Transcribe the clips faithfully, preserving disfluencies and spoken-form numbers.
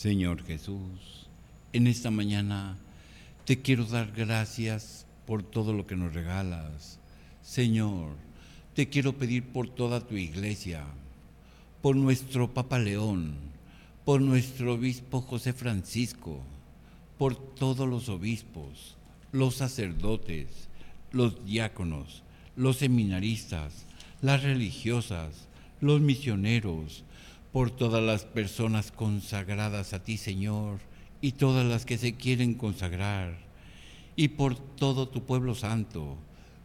Señor Jesús, en esta mañana te quiero dar gracias por todo lo que nos regalas. Señor, te quiero pedir por toda tu iglesia, por nuestro Papa León, por nuestro obispo José Francisco, por todos los obispos, los sacerdotes, los diáconos, los seminaristas, las religiosas, los misioneros, por todas las personas consagradas a ti, Señor, y todas las que se quieren consagrar, y por todo tu pueblo santo.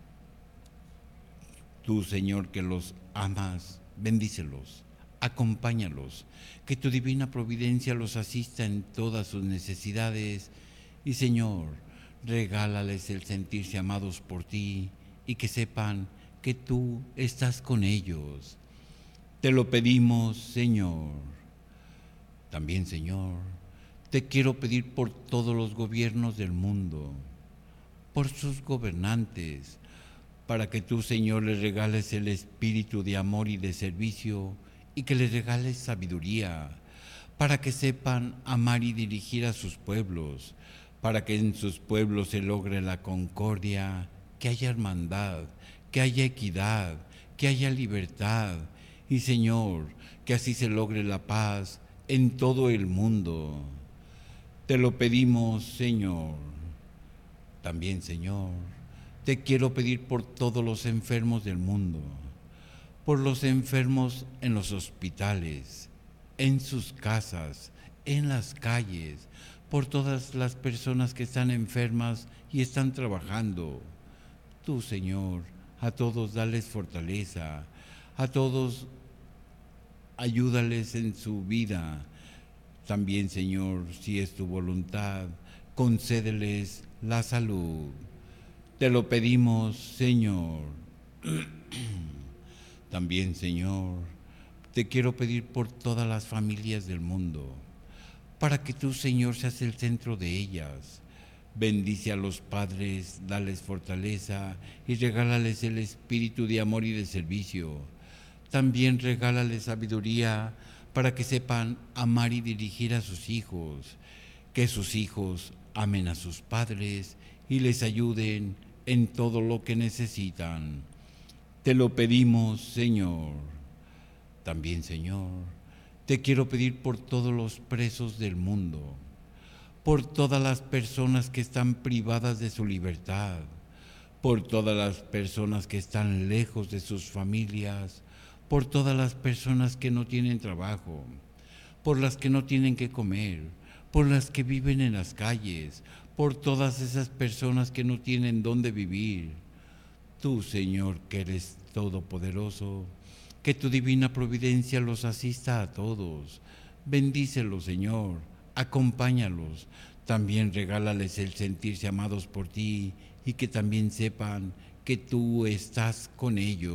Tú, Señor, que los amas, bendícelos, acompáñalos, que tu divina providencia los asista en todas sus necesidades, y, Señor, regálales el sentirse amados por ti y que sepan que tú estás con ellos. Te lo pedimos, Señor. También, Señor, te quiero pedir por todos los gobiernos del mundo, por sus gobernantes, para que tú, Señor, les regales el espíritu de amor y de servicio y que les regales sabiduría, para que sepan amar y dirigir a sus pueblos, para que en sus pueblos se logre la concordia, que haya hermandad, que haya equidad, que haya libertad. Y, Señor, que así se logre la paz en todo el mundo. Te lo pedimos, Señor. También, Señor, te quiero pedir por todos los enfermos del mundo, por los enfermos en los hospitales, en sus casas, en las calles, por todas las personas que están enfermas y están trabajando. Tú, Señor, a todos dales fortaleza, a todos ayúdales en su vida. También, Señor, si es tu voluntad, concédeles la salud. Te lo pedimos, Señor. También, Señor, te quiero pedir por todas las familias del mundo, para que tú, Señor, seas el centro de ellas. Bendice a los padres, dales fortaleza y regálales el espíritu de amor y de servicio. También regálales sabiduría para que sepan amar y dirigir a sus hijos, que sus hijos amen a sus padres y les ayuden en todo lo que necesitan. Te lo pedimos, Señor. También, Señor, te quiero pedir por todos los presos del mundo, por todas las personas que están privadas de su libertad, por todas las personas que están lejos de sus familias, por todas las personas que no tienen trabajo, por las que no tienen que comer, por las que viven en las calles, por todas esas personas que no tienen dónde vivir. Tú, Señor, que eres todopoderoso, que tu divina providencia los asista a todos. Bendícelos, Señor, acompáñalos. También regálales el sentirse amados por ti y que también sepan que tú estás con ellos.